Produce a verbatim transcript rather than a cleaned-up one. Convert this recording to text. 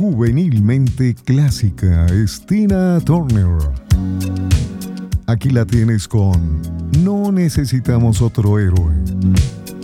juvenilmente clásica es Tina Turner. Aquí la tienes con No necesitamos otro héroe.